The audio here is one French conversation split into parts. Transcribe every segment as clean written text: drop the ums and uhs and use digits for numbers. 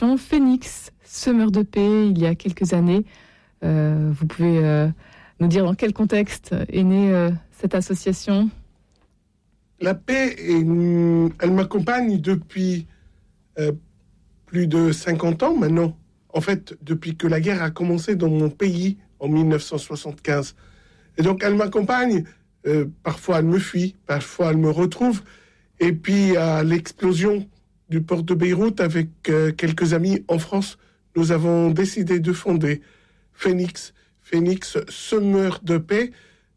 l'association Phénix, semeur de paix, il y a quelques années. Vous pouvez nous dire dans quel contexte est née cette association ? La paix, elle m'accompagne depuis plus de 50 ans maintenant. En fait, depuis que la guerre a commencé dans mon pays en 1975. Et donc, elle m'accompagne. Parfois, elle me fuit. Parfois, elle me retrouve. Et puis, à l'explosion du port de Beyrouth, avec quelques amis en France, nous avons décidé de fonder Phénix, semeur de paix,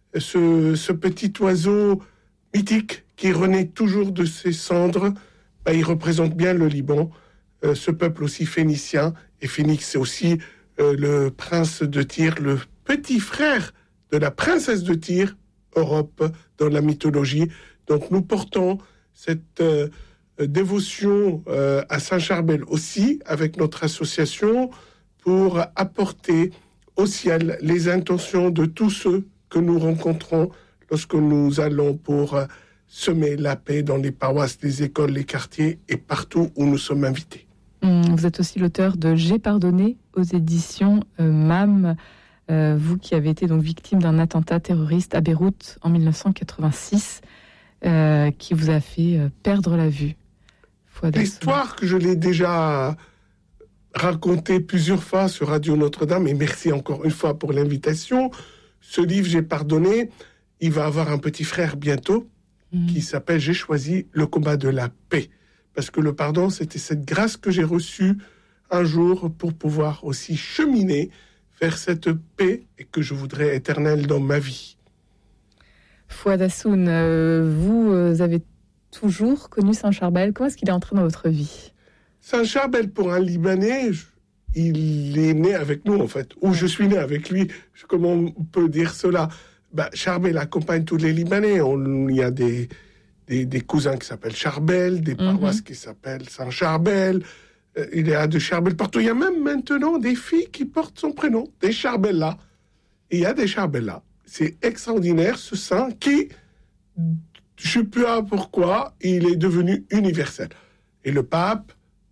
ce petit oiseau mythique qui renaît toujours de ses cendres. Il représente bien le Liban, ce peuple aussi phénicien. Et Phénix, c'est aussi le prince de Tyr, le petit frère de la princesse de Tyr, Europe, dans la mythologie. Donc nous portons cette dévotion à Saint-Charbel aussi, avec notre association, pour apporter au ciel les intentions de tous ceux que nous rencontrons lorsque nous allons pour semer la paix dans les paroisses, les écoles, les quartiers et partout où nous sommes invités. Vous êtes aussi l'auteur de J'ai pardonné aux éditions MAM, vous qui avez été donc victime d'un attentat terroriste à Beyrouth en 1986, qui vous a fait perdre la vue. L'histoire que je l'ai déjà racontée plusieurs fois sur Radio Notre-Dame, et merci encore une fois pour l'invitation. Ce livre, J'ai pardonné, il va avoir un petit frère bientôt qui s'appelle J'ai choisi le combat de la paix. Parce que le pardon, c'était cette grâce que j'ai reçue un jour pour pouvoir aussi cheminer vers cette paix et que je voudrais éternelle dans ma vie. Fouad Hassoun, vous avez toujours connu Saint-Charbel. Comment est-ce qu'il est entré dans votre vie ? Saint-Charbel, pour un Libanais, il est né avec nous, en fait. Ou je suis né avec lui. Comment on peut dire cela ? Charbel accompagne tous les Libanais. Il y a des cousins qui s'appellent Charbel, des paroisses qui s'appellent Saint-Charbel. Il y a de Charbel partout. Il y a même maintenant des filles qui portent son prénom, des Charbella. Il y a des Charbella. C'est extraordinaire, ce saint qui, je ne sais plus pourquoi, il est devenu universel. Et le pape,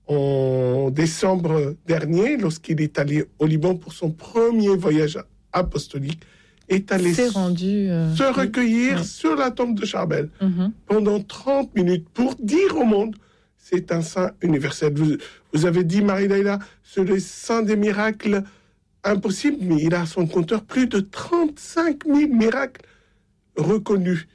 en décembre dernier, lorsqu'il est allé au Liban pour son premier voyage apostolique, est allé se recueillir sur la tombe de Charbel pendant 30 minutes pour dire au monde, c'est un saint universel. Vous avez dit, Marie-Laïla, c'est le saint des miracles impossibles, mais il a à son compteur plus de 35 000 miracles reconnus.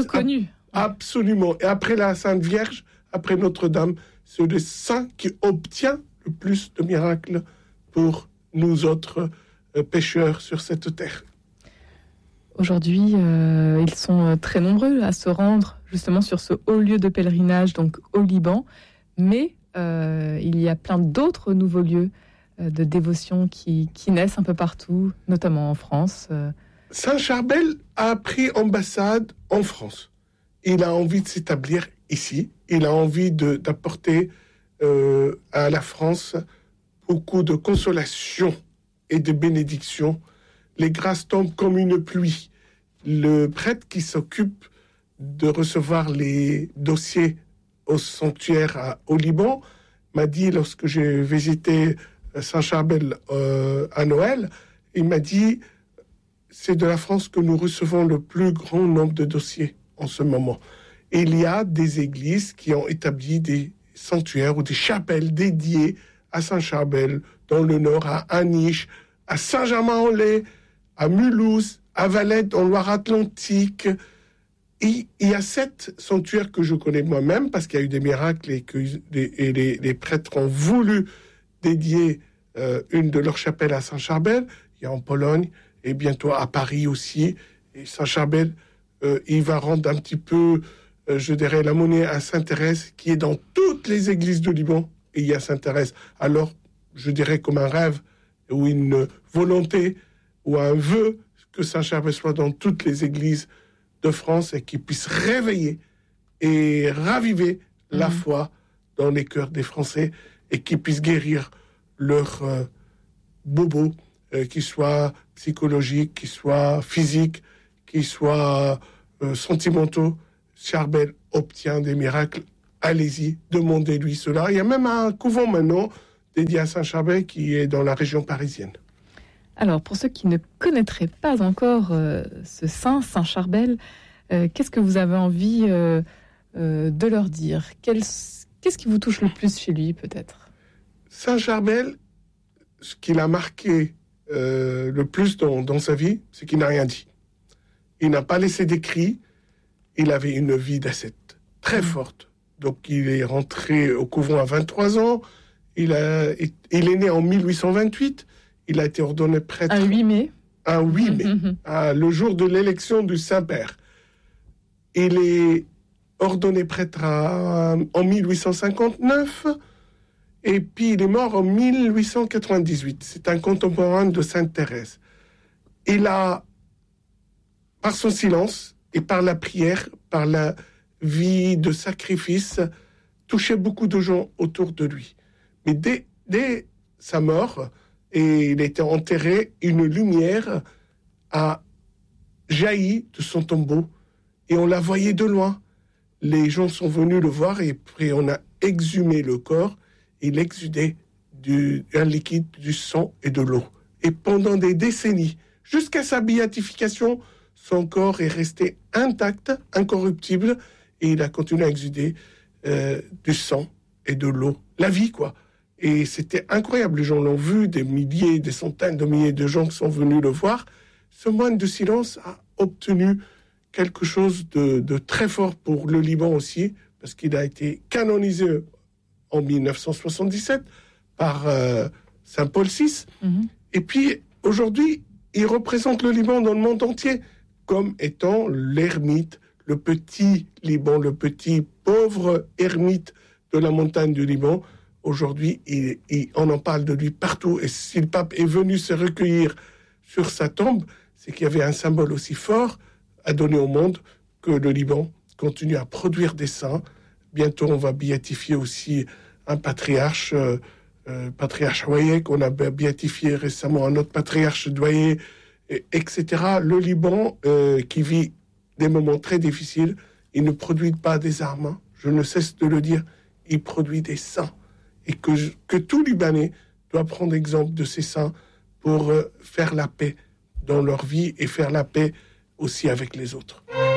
Absolument. Et après la Sainte Vierge, après Notre-Dame, c'est le saint qui obtient le plus de miracles pour nous autres pécheurs sur cette terre. Aujourd'hui, ils sont très nombreux à se rendre justement sur ce haut lieu de pèlerinage, donc au Liban. Mais il y a plein d'autres nouveaux lieux de dévotion qui naissent un peu partout, notamment en France. Saint-Charbel a pris ambassade en France. Il a envie de s'établir ici. Il a envie d'apporter à la France beaucoup de consolation et de bénédiction. Les grâces tombent comme une pluie. Le prêtre qui s'occupe de recevoir les dossiers au sanctuaire au Liban m'a dit, lorsque j'ai visité Saint-Charbel à Noël, il m'a dit, c'est de la France que nous recevons le plus grand nombre de dossiers en ce moment. Et il y a des églises qui ont établi des sanctuaires ou des chapelles dédiées à Saint-Charbel, dans le nord, à Aniche, à Saint-Germain-en-Laye, à Mulhouse, à Valette, en Loire-Atlantique. Et il y a 7 sanctuaires que je connais moi-même, parce qu'il y a eu des miracles et que les prêtres ont voulu dédier une de leurs chapelles à Saint-Charbel. Il y a en Pologne, et bientôt à Paris aussi. Et Saint-Charbel, il va rendre un petit peu, je dirais, la monnaie à Sainte-Thérèse, qui est dans toutes les églises du Liban. Et il y a Sainte-Thérèse. Alors, je dirais comme un rêve, ou une volonté, ou un vœu, que Saint-Charbel soit dans toutes les églises de France et qu'il puisse réveiller et raviver la foi dans les cœurs des Français et qu'il puisse guérir leurs bobos, qu'ils soient psychologiques, qu'ils soient physiques, qu'ils soient sentimentaux. Charbel obtient des miracles. Allez-y, demandez-lui cela. Il y a même un couvent maintenant dédié à Saint-Charbel, qui est dans la région parisienne. Alors, pour ceux qui ne connaîtraient pas encore ce saint, Saint Charbel, qu'est-ce que vous avez envie de leur dire? Qu'est-ce qui vous touche le plus chez lui, peut-être? Saint Charbel, ce qui l'a marqué le plus dans sa vie, c'est qu'il n'a rien dit. Il n'a pas laissé d'écrit. Il avait une vie d'ascète très forte. Donc, il est rentré au couvent à 23 ans. Il est né en 1828. Il a été ordonné prêtre... Un 8 mai. Un 8 mai, le jour de l'élection du Saint-Père. Il est ordonné prêtre en 1859, et puis il est mort en 1898. C'est un contemporain de Sainte Thérèse. Il a, par son silence et par la prière, par la vie de sacrifice, touché beaucoup de gens autour de lui. Mais dès sa mort, et il était enterré, une lumière a jailli de son tombeau et on la voyait de loin. Les gens sont venus le voir et puis on a exhumé le corps. Il exudait un liquide, du sang et de l'eau. Et pendant des décennies, jusqu'à sa béatification, son corps est resté intact, incorruptible, et il a continué à exuder du sang et de l'eau. La vie, quoi. Et c'était incroyable, les gens l'ont vu, des milliers, des centaines de milliers de gens qui sont venus le voir. Ce moine de silence a obtenu quelque chose de très fort pour le Liban aussi, parce qu'il a été canonisé en 1977 par Saint Paul VI. Et puis, aujourd'hui, il représente le Liban dans le monde entier comme étant l'ermite, le petit Liban, le petit pauvre ermite de la montagne du Liban. Aujourd'hui, on en parle de lui partout. Et si le pape est venu se recueillir sur sa tombe, c'est qu'il y avait un symbole aussi fort à donner au monde que le Liban continue à produire des saints. Bientôt, on va béatifier aussi un patriarche, patriarche Wayek, qu'on a béatifié récemment un autre patriarche Douaye, etc. Le Liban, qui vit des moments très difficiles, il ne produit pas des armes. Je ne cesse de le dire, il produit des saints. Et que tout Libanais doit prendre exemple de ces saints pour faire la paix dans leur vie et faire la paix aussi avec les autres.